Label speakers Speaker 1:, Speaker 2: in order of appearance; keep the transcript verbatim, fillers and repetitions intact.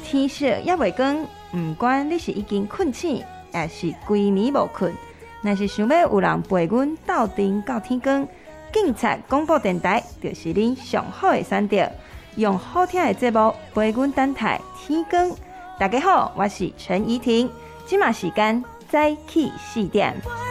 Speaker 1: 天色也袂光，不管你是已经困醒，还是规暝无困，若是想要有人陪阮斗阵到天光，警察广播电台就是恁上好的选择，用好听的节目陪阮等待天光。大家好，我是陈怡婷，今嘛时间早起四点。